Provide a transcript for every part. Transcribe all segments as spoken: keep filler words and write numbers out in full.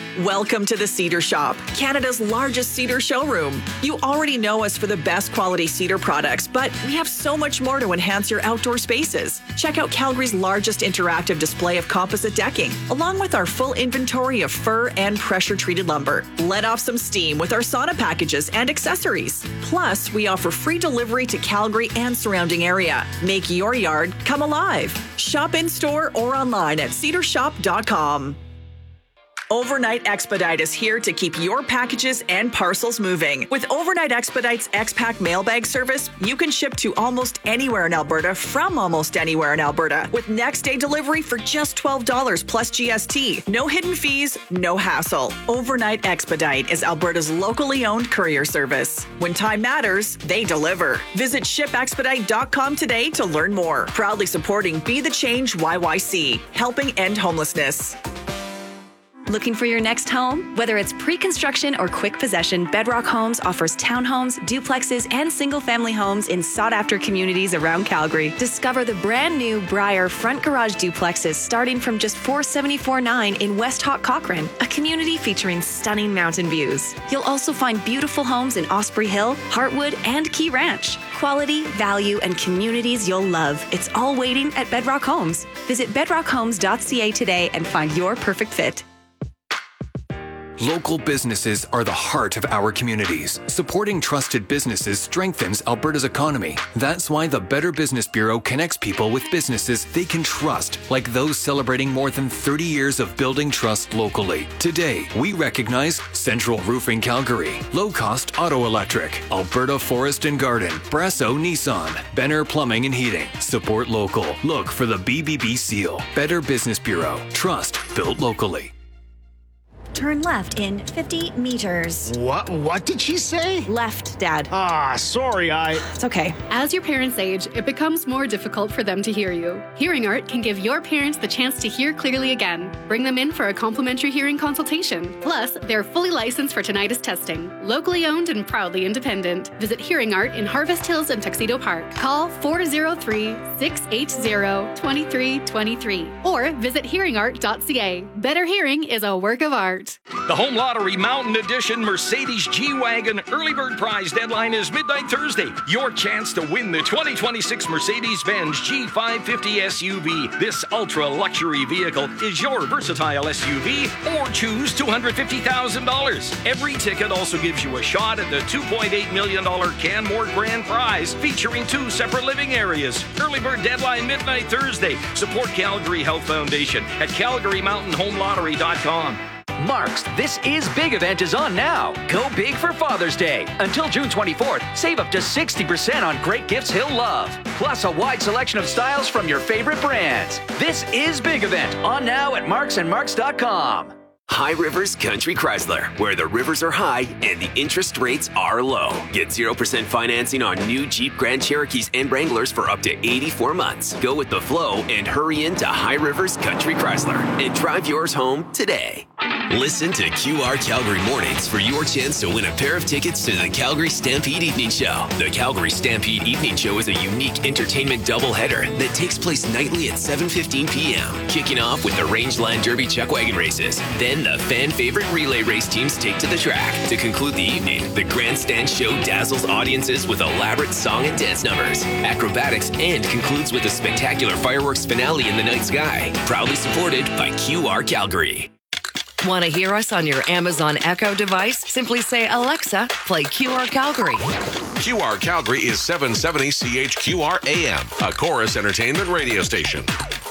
Welcome to the Cedar Shop, Canada's largest cedar showroom. You already know us for the best quality cedar products, but we have so much more to enhance your outdoor spaces. Check out Calgary's largest interactive display of composite decking, along with our full inventory of fir and pressure-treated lumber. Let off some steam with our sauna packages and accessories. Plus, we offer free delivery to Calgary and surrounding area. Make your yard come alive. Shop in-store or online at cedar shop dot com. Overnight Expedite is here to keep your packages and parcels moving. With Overnight Expedite's X-Pack mailbag service, you can ship to almost anywhere in Alberta from almost anywhere in Alberta with next day delivery for just twelve dollars plus G S T. No hidden fees, no hassle. Overnight Expedite is Alberta's locally owned courier service. When time matters, they deliver. Visit ship expedite dot com today to learn more. Proudly supporting Be the Change Y Y C, helping end homelessness. Looking for your next home? Whether it's pre-construction or quick possession, Bedrock Homes offers townhomes, duplexes, and single-family homes in sought-after communities around Calgary. Discover the brand-new Briar front garage duplexes starting from just four hundred seventy-four dollars and ninety-nine in West Hawk Cochrane, a community featuring stunning mountain views. You'll also find beautiful homes in Osprey Hill, Heartwood, and Key Ranch. Quality, value, and communities you'll love. It's all waiting at Bedrock Homes. Visit bedrock homes dot c a today and find your perfect fit. Local businesses are the heart of our communities. Supporting trusted businesses strengthens Alberta's economy. That's why the Better Business Bureau connects people with businesses they can trust, like those celebrating more than thirty years of building trust locally. Today, we recognize Central Roofing Calgary, Low Cost Auto Electric, Alberta Forest and Garden, Brasso Nissan, Benner Plumbing and Heating. Support local. Look for the B B B seal. Better Business Bureau. Trust built locally. Turn left in fifty meters. What? What did she say? Left, Dad. Ah, sorry, I... It's okay. As your parents age, it becomes more difficult for them to hear you. Hearing Art can give your parents the chance to hear clearly again. Bring them in for a complimentary hearing consultation. Plus, they're fully licensed for tinnitus testing. Locally owned and proudly independent. Visit Hearing Art in Harvest Hills and Tuxedo Park. Call four oh three, six eight zero, two three two three or visit hearing art dot c a. Better hearing is a work of art. The Home Lottery Mountain Edition Mercedes G-Wagon Early Bird Prize deadline is midnight Thursday. Your chance to win the twenty twenty-six Mercedes-Benz G five fifty S U V. This ultra-luxury vehicle is your versatile S U V, or choose two hundred fifty thousand dollars. Every ticket also gives you a shot at the two point eight million dollars Canmore Grand Prize, featuring two separate living areas. Early Bird deadline midnight Thursday. Support Calgary Health Foundation at calgary mountain home lottery dot com. Mark's This Is Big event is on now. Go big for Father's Day. Until June twenty-fourth, save up to sixty percent on great gifts he'll love. Plus a wide selection of styles from your favorite brands. This Is Big event on now at marks and marks dot com. High Rivers Country Chrysler, where the rivers are high and the interest rates are low. Get zero percent financing on new Jeep Grand Cherokees and Wranglers for up to eighty-four months. Go with the flow and hurry into High Rivers Country Chrysler and drive yours home today. Listen to Q R Calgary Mornings for your chance to win a pair of tickets to the Calgary Stampede Evening Show. The Calgary Stampede Evening Show is a unique entertainment doubleheader that takes place nightly at seven fifteen p.m., kicking off with the Rangeland Derby Chuck Wagon races. Then the fan favorite relay race teams take to the track. To conclude the evening, the Grandstand Show dazzles audiences with elaborate song and dance numbers, acrobatics, and concludes with a spectacular fireworks finale in the night sky. Proudly supported by Q R Calgary. Want to hear us on your Amazon Echo device? Simply say, Alexa, play Q R Calgary. Q R Calgary is seven seventy C H Q R A M, a Chorus Entertainment radio station.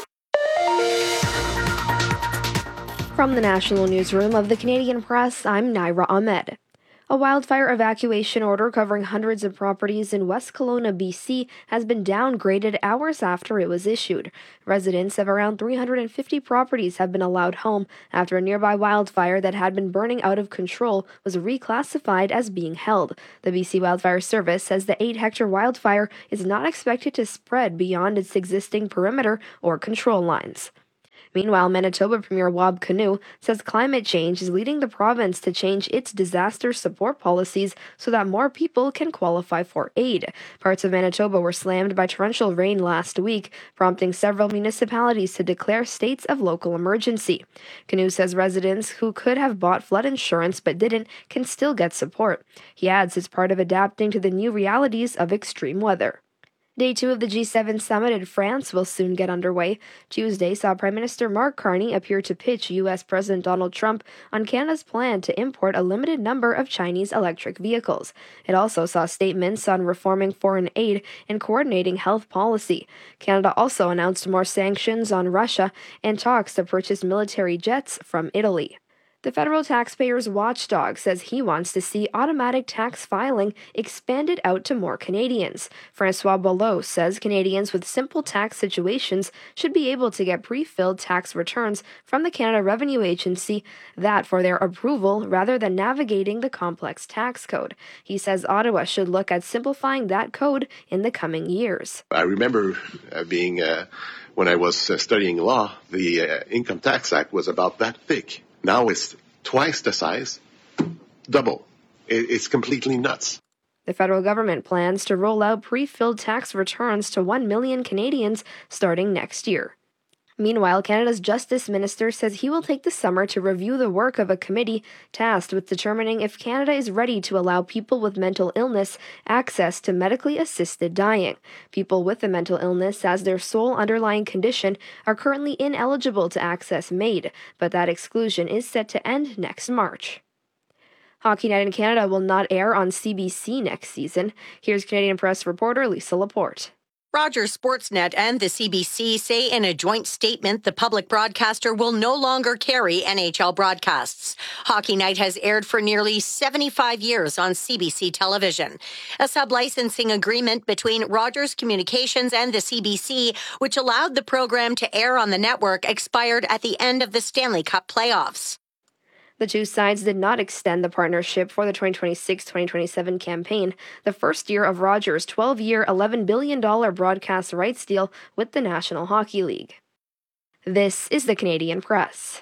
From the National Newsroom of the Canadian Press, I'm Naira Ahmed. A wildfire evacuation order covering hundreds of properties in West Kelowna, B C, has been downgraded hours after it was issued. Residents of around three hundred fifty properties have been allowed home after a nearby wildfire that had been burning out of control was reclassified as being held. The B C Wildfire Service says the eight-hectare wildfire is not expected to spread beyond its existing perimeter or control lines. Meanwhile, Manitoba Premier Wab Kinew says climate change is leading the province to change its disaster support policies so that more people can qualify for aid. Parts of Manitoba were slammed by torrential rain last week, prompting several municipalities to declare states of local emergency. Kinew says residents who could have bought flood insurance but didn't can still get support. He adds it's part of adapting to the new realities of extreme weather. Day two of the G seven summit in France will soon get underway. Tuesday saw Prime Minister Mark Carney appear to pitch U S President Donald Trump on Canada's plan to import a limited number of Chinese electric vehicles. It also saw statements on reforming foreign aid and coordinating health policy. Canada also announced more sanctions on Russia and talks to purchase military jets from Italy. The federal taxpayers watchdog says he wants to see automatic tax filing expanded out to more Canadians. Francois Boileau says Canadians with simple tax situations should be able to get pre-filled tax returns from the Canada Revenue Agency, that for their approval rather than navigating the complex tax code. He says Ottawa should look at simplifying that code in the coming years. I remember uh, being, uh, when I was uh, studying law, the uh, Income Tax Act was about that thick. Now it's twice the size, double. It's completely nuts. The federal government plans to roll out pre-filled tax returns to one million Canadians starting next year. Meanwhile, Canada's Justice Minister says he will take the summer to review the work of a committee tasked with determining if Canada is ready to allow people with mental illness access to medically assisted dying. People with a mental illness as their sole underlying condition are currently ineligible to access MAID, but that exclusion is set to end next March. Hockey Night in Canada will not air on C B C next season. Here's Canadian Press reporter Lisa Laporte. Rogers Sportsnet and the C B C say in a joint statement the public broadcaster will no longer carry N H L broadcasts. Hockey Night has aired for nearly seventy-five years on C B C television. A sub-licensing agreement between Rogers Communications and the C B C, which allowed the program to air on the network, expired at the end of the Stanley Cup playoffs. The two sides did not extend the partnership for the twenty twenty-six twenty twenty-seven campaign, the first year of Rogers' twelve-year, eleven billion dollars broadcast rights deal with the National Hockey League. This is the Canadian Press.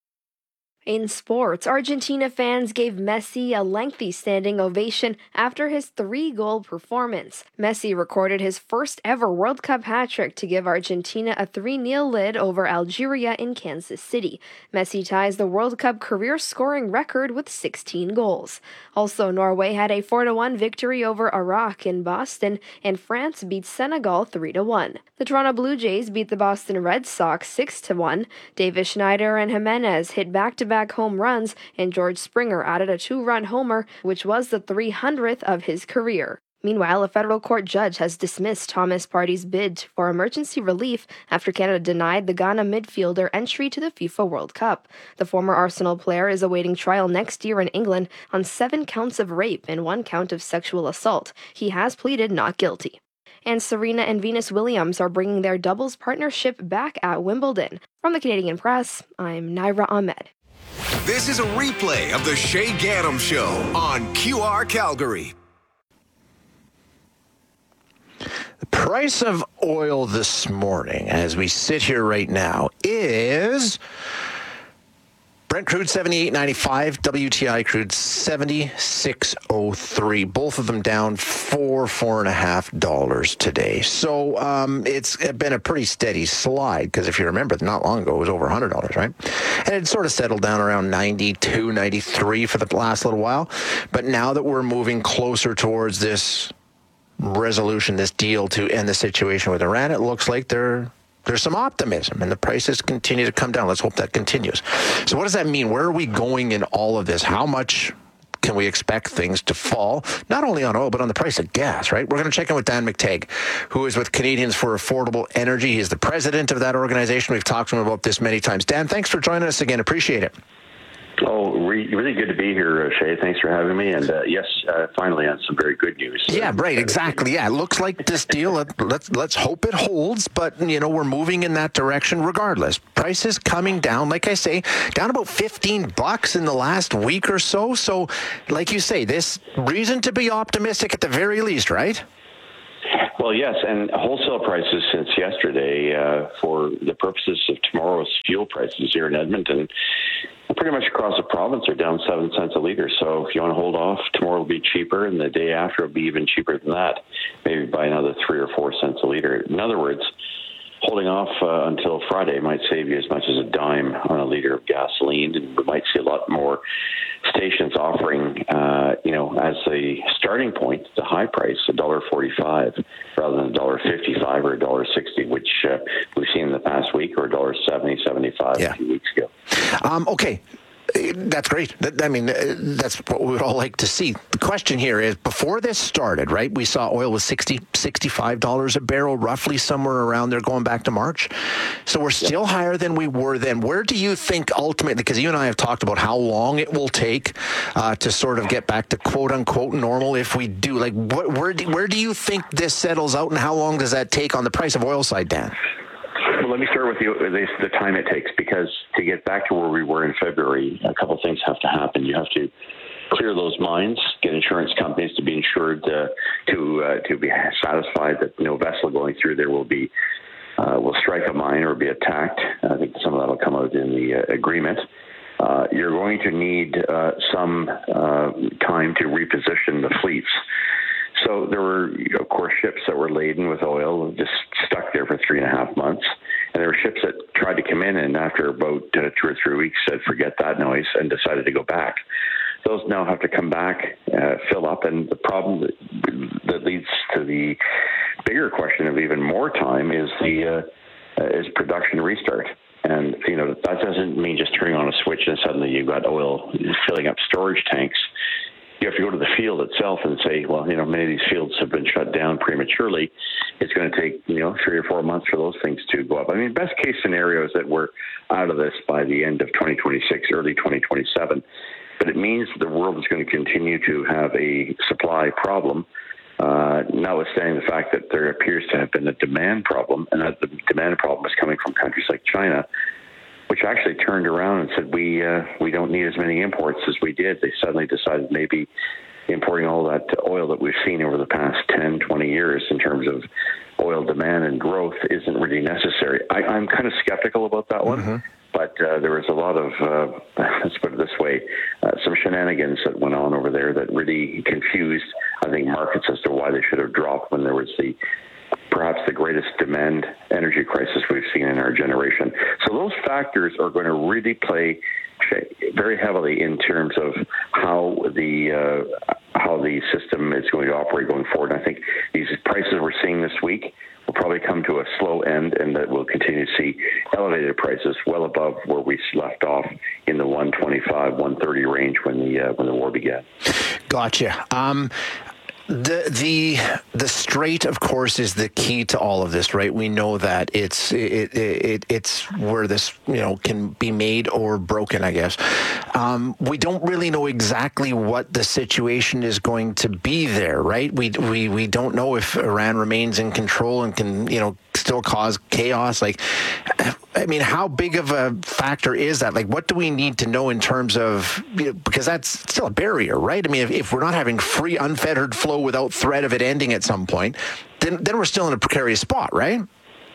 In sports, Argentina fans gave Messi a lengthy standing ovation after his three-goal performance. Messi recorded his first-ever World Cup hat-trick to give Argentina a three nil lead over Algeria in Kansas City. Messi ties the World Cup career scoring record with sixteen goals. Also, Norway had a four to one victory over Iraq in Boston, and France beat Senegal three to one. The Toronto Blue Jays beat the Boston Red Sox six to one. Davis Schneider and Jimenez hit back-to-back home runs, and George Springer added a two-run homer, which was the three hundredth of his career. Meanwhile, a federal court judge has dismissed Thomas Partey's bid for emergency relief after Canada denied the Ghana midfielder entry to the FIFA World Cup. The former Arsenal player is awaiting trial next year in England on seven counts of rape and one count of sexual assault. He has pleaded not guilty. And Serena and Venus Williams are bringing their doubles partnership back at Wimbledon. From the Canadian Press, I'm Naira Ahmed. This is a replay of the Shay Gaddam Show on Q R Calgary. The price of oil this morning, as we sit here right now, is Brent crude seventy-eight ninety-five, W T I crude seventy-six oh three. Both of them down four, four and a half dollars today. So um, it's been a pretty steady slide because if you remember, not long ago it was over one hundred dollars, right? And it sort of settled down around ninety-two, ninety-three for the last little while. But now that we're moving closer towards this resolution, this deal to end the situation with Iran, it looks like they're There's some optimism, and the prices continue to come down. Let's hope that continues. So what does that mean? Where are we going in all of this? How much can we expect things to fall, not only on oil, but on the price of gas, right? We're going to check in with Dan McTeague, who is with Canadians for Affordable Energy. He's the president of that organization. We've talked to him about this many times. Dan, thanks for joining us again. Appreciate it. Oh, re- really good to be here, Shay. Thanks for having me. And uh, yes, uh, finally on some very good news. Yeah, right. Exactly. Yeah, it looks like this deal, let's let's hope it holds. But, you know, we're moving in that direction regardless. Prices coming down, like I say, down about fifteen bucks in the last week or so. So, like you say, this reason to be optimistic at the very least, right? Well, yes, and wholesale prices since yesterday, uh, for the purposes of tomorrow's fuel prices here in Edmonton, pretty much across the province are down seven cents a litre. So if you want to hold off, tomorrow will be cheaper, and the day after will be even cheaper than that, maybe by another three or four cents a litre. In other words, holding off uh, until Friday might save you as much as a dime on a litre of gasoline, and we might see a lot more stations offering, uh, you know, as a starting point, the high price, one dollar forty-five, rather than one dollar fifty-five or one dollar sixty, which uh, we've seen in the past week, or one dollar seventy, seventy-five yeah. a few weeks ago. Um, okay. That's great. I mean, that's what we would all like to see. The question here is, before this started, right, we saw oil was sixty, sixty-five dollars a barrel, roughly somewhere around there going back to March. So we're still yep. higher than we were then. Where do you think ultimately, because you and I have talked about how long it will take uh, to sort of get back to quote unquote normal if we do, like what, where, do, where do you think this settles out, and how long does that take on the price of oil side, Dan? Well, let me start with the, the time it takes, because to get back to where we were in February, a couple of things have to happen. You have to clear those mines, get insurance companies to be insured uh, to uh, to be satisfied that no vessel going through there will be uh, will strike a mine or be attacked. I think some of that will come out in the uh, agreement. Uh, you're going to need uh, some uh, time to reposition the fleets. So there were, of course, ships that were laden with oil, just stuck there for three and a half months. And there were ships that tried to come in, and after about uh, two or three weeks said, forget that noise, and decided to go back. Those now have to come back, uh, fill up, and the problem that, that leads to the bigger question of even more time is the uh, is production restart. And, you know, that doesn't mean just turning on a switch and suddenly you've got oil filling up storage tanks. You have to go to the field itself and say, well, you know, many of these fields have been shut down prematurely. It's going to take, you know, three or four months for those things to go up. I mean, best case scenario is that we're out of this by the end of twenty twenty-six, early twenty twenty-seven. But it means the world is going to continue to have a supply problem, uh, notwithstanding the fact that there appears to have been a demand problem, and that the demand problem is coming from countries like China, which actually turned around and said, we uh, we don't need as many imports as we did. They suddenly decided maybe importing all that oil that we've seen over the past ten, twenty years in terms of oil demand and growth isn't really necessary. I, I'm kind of skeptical about that one, mm-hmm. but uh, there was a lot of, uh, let's put it this way, uh, some shenanigans that went on over there that really confused, I think, markets as to why they should have dropped when there was the perhaps the greatest demand energy crisis we've seen in our generation. So those factors are going to really play very heavily in terms of how the uh, how the system is going to operate going forward. And I think these prices we're seeing this week will probably come to a slow end, and that we'll continue to see elevated prices well above where we left off in the one twenty-five, one thirty range when the uh, when the war began. Gotcha. Um, The the the strait, of course, is the key to all of this, right? We know that it's it, it it's where this you know can be made or broken, I guess. Um, we don't really know exactly what the situation is going to be there, right? We we we don't know if Iran remains in control and can you know still cause chaos. Like, I mean, how big of a factor is that? Like, what do we need to know in terms of you know, because that's still a barrier, right? I mean, if, if we're not having free, unfettered flow without threat of it ending at some point, then then we're still in a precarious spot, right?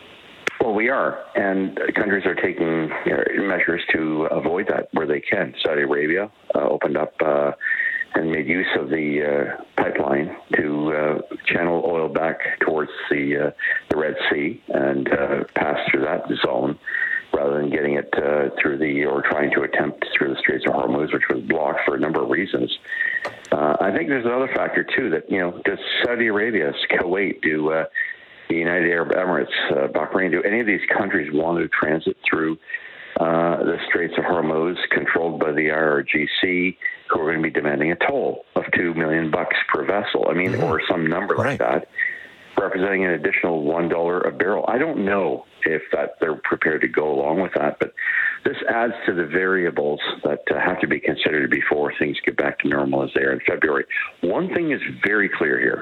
Well, we are, and countries are taking you know, measures to avoid that where they can. Saudi Arabia uh, opened up uh, and made use of the uh, pipeline to uh, channel oil back towards the uh, the Red Sea and uh, pass through that zone, rather than getting it uh, through the, or trying to attempt through the Straits of Hormuz, which was blocked for a number of reasons. Uh, I think there's another factor, too, that, you know, does Saudi Arabia, Kuwait, do uh, the United Arab Emirates, uh, Bahrain, do any of these countries want to transit through uh, the Straits of Hormuz, controlled by the I R G C, who are going to be demanding a toll of two million bucks per vessel? I mean, mm-hmm. or some number like right. that, representing an additional one dollar a barrel. I don't know if that they're prepared to go along with that, but this adds to the variables that uh, have to be considered before things get back to normal as they are in February. One thing is very clear here.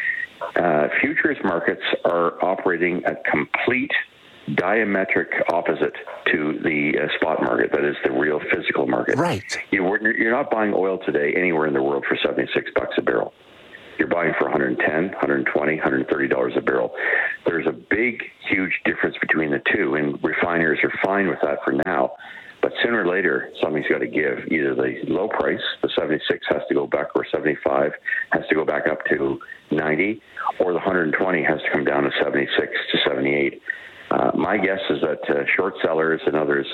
Uh, futures markets are operating at complete diametric opposite to the uh, spot market, that is the real physical market. Right. You, you're not buying oil today anywhere in the world for seventy-six bucks a barrel. you're buying for one hundred ten, one hundred twenty, one hundred thirty dollars a barrel. There's a big, huge difference between the two, and refiners are fine with that for now. But sooner or later, something's got to give. Either the low price, the seventy-six, has to go back, or seventy-five has to go back up to ninety, or the one hundred twenty has to come down to seventy-six to seventy-eight. Uh, my guess is that uh, short sellers and others,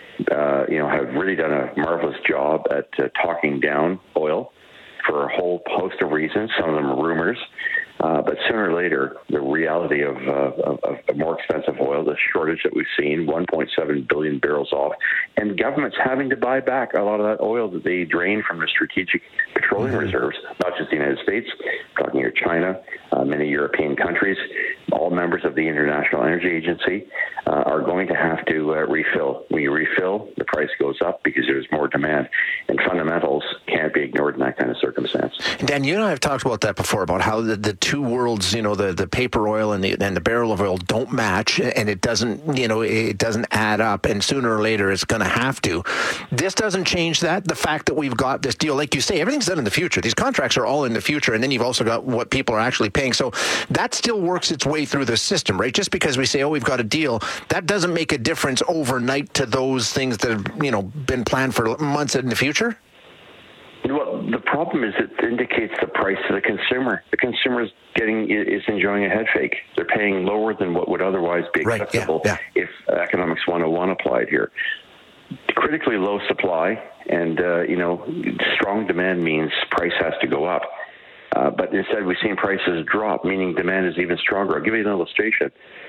uh, you know, have really done a marvelous job at uh, talking down oil for a whole host of reasons. Some of them are rumors. Uh, but sooner or later, the reality of, uh, of, of more expensive oil, the shortage that we've seen, one point seven billion barrels off, and governments having to buy back a lot of that oil that they drain from the strategic petroleum mm-hmm. reserves, not just the United States, talking here China, uh, many European countries, all members of the International Energy Agency, uh, are going to have to uh, refill. When you refill, the price goes up because there's more demand, and fundamentals can't be ignored in that kind of circumstance. Dan, you and I have talked about that before, about how the, the two worlds, you know, the, the paper oil and the and the barrel of oil don't match, and it doesn't, you know, it doesn't add up, and sooner or later it's going to have to. This doesn't change that. The fact that we've got this deal, like you say, everything's done in the future. These contracts are all in the future, and then you've also got what people are actually paying. So that still works its way through the system, right? Just because we say, oh, we've got a deal, that doesn't make a difference overnight to those things that have, you know, been planned for months in the future. Well, the problem is it indicates the price to the consumer. The consumer is getting is enjoying a head fake. They're paying lower than what would otherwise be acceptable right, yeah, yeah. if Economics one oh one applied here. Critically low supply and uh, you know, strong demand means price has to go up. Uh, but instead, we've seen prices drop, meaning demand is even stronger. I'll give you an illustration.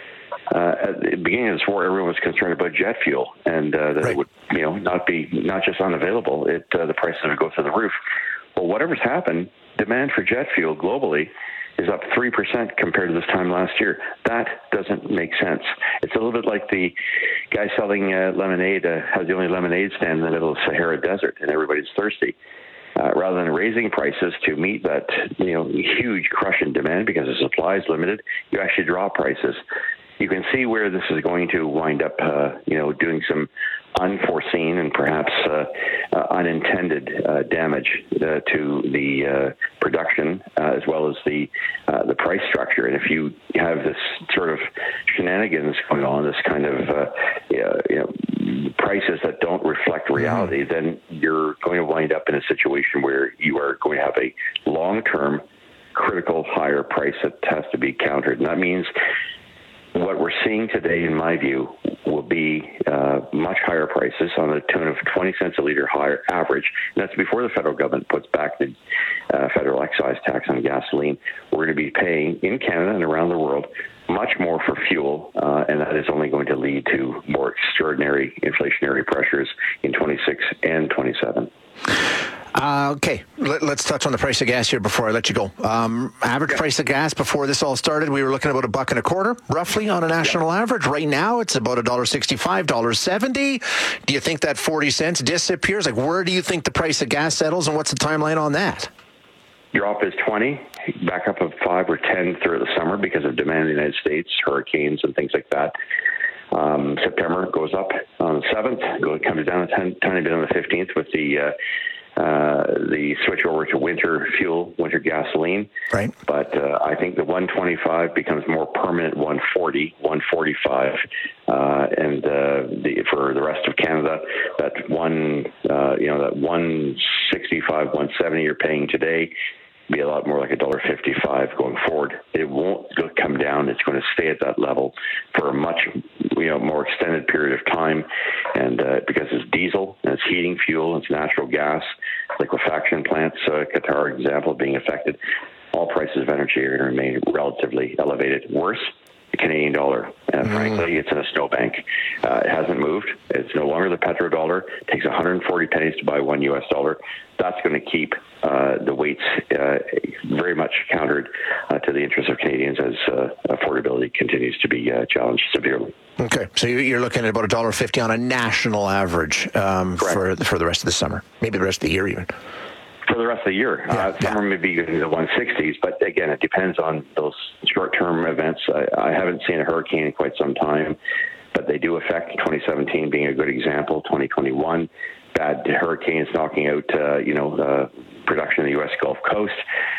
Uh, at the beginning of this war, everyone was concerned about jet fuel, and uh, that right. it would, you know, not be not just unavailable. It uh, the prices would go through the roof. Well, whatever's happened, demand for jet fuel globally is up three percent compared to this time last year. That doesn't make sense. It's a little bit like the guy selling uh, lemonade uh, has the only lemonade stand in the middle of the Sahara Desert, and everybody's thirsty. Uh, rather than raising prices to meet that, you know, huge crush in demand because the supply is limited, you actually drop prices. You can see where this is going to wind up, uh, you know, doing some unforeseen and perhaps uh, uh, unintended uh, damage uh, to the uh, production uh, as well as the uh, the price structure. And if you have this sort of shenanigans going on, this kind of uh, you know, prices that don't reflect reality, mm-hmm. then you're going to wind up in a situation where you are going to have a long-term critical higher price that has to be countered. And that means what we're seeing today, in my view, will be uh, much higher prices on the tune of twenty cents a litre higher average. And that's before the federal government puts back the uh, federal excise tax on gasoline. We're going to be paying in Canada and around the world much more for fuel, uh, and that is only going to lead to more extraordinary inflationary pressures in twenty-six and twenty-seven. Uh, okay, Let, let's touch on the price of gas here before I let you go. Um, average yeah. price of gas before this all started, we were looking at about a buck and a quarter, roughly, on a national yeah. average. Right now, it's about one dollar sixty-five, one dollar seventy. Do you think that forty cents disappears? Like, where do you think the price of gas settles, and what's the timeline on that? Drop is twenty, back up of five or ten through the summer because of demand in the United States, hurricanes and things like that. Um, September goes up on the seventh, it comes down a tiny, tiny bit on the fifteenth with the uh, uh, the switch over to winter fuel, winter gasoline. Right. But uh, I think the one twenty-five becomes more permanent one forty, one forty-five, uh, and uh, the, for the rest of Canada, that one, uh, you know, that one sixty-five, one seventy you're paying today be a lot more like one dollar fifty-five going forward. It won't come down. It's going to stay at that level for a much, you know, more extended period of time. And uh, because it's diesel, and it's heating fuel, it's natural gas, liquefaction plants, uh, Qatar example being affected, all prices of energy are going to remain relatively elevated. Worse, the Canadian dollar. Uh, mm. Frankly, it's in a snowbank. Uh, it hasn't moved. It's no longer the petrodollar. It takes one hundred forty pennies to buy one U S dollar. That's going to keep uh, the weights uh, very much countered uh, to the interests of Canadians as uh, affordability continues to be uh, challenged severely. Okay, so you're looking at about one dollar fifty on a national average um, for for the rest of the summer, maybe the rest of the year even. For the rest of the year. Yeah, uh, summer yeah. may be in the one sixties, but again, it depends on those short-term events. I, I haven't seen a hurricane in quite some time, but they do affect twenty seventeen being a good example, twenty twenty-one. Bad hurricanes knocking out, uh, you know, uh, production in the U S Gulf Coast.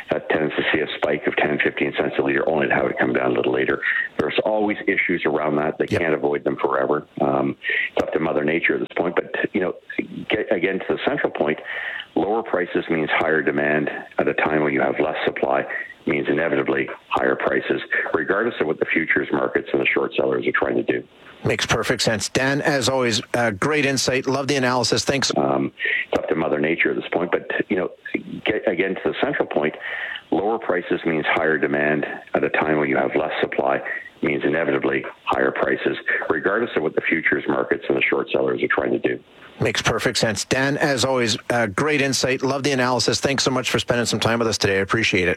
that tends to see a spike of ten, fifteen cents a liter, only to have it come down a little later. There's always issues around that. They yep. can't avoid them forever. Um, it's up to Mother Nature at this point. But, you know, get, again, to the central point, lower prices means higher demand at a time when you have less supply, means inevitably higher prices, regardless of what the futures markets and the short sellers are trying to do. Makes perfect sense. Dan, as always, uh, great insight. Love the analysis. Thanks. Um, it's up to Mother Nature at this point. But, you know, get, again, to the central point, lower prices means higher demand at a time when you have less supply, means inevitably higher prices, regardless of what the futures markets and the short sellers are trying to do. Makes perfect sense. Dan, as always, uh, great insight. Love the analysis. Thanks so much for spending some time with us today. I appreciate it.